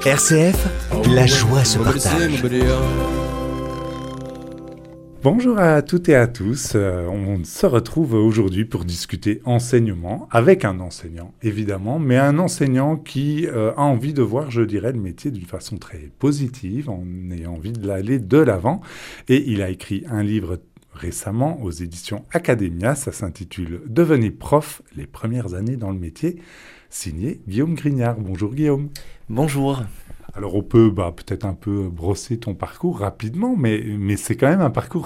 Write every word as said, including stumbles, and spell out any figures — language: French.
R C F, la joie se partage. Bonjour à toutes et à tous, euh, on se retrouve aujourd'hui pour discuter enseignement avec un enseignant évidemment, mais un enseignant qui euh, a envie de voir, je dirais, le métier d'une façon très positive, en ayant envie d'aller de l'avant, et il a écrit un livre récemment aux éditions Academia, ça s'intitule « Devenez prof, les premières années dans le métier », signé Guillaume Grignard. Bonjour Guillaume. Bonjour. Alors on peut bah, peut-être un peu brosser ton parcours rapidement, mais, mais c'est quand même un parcours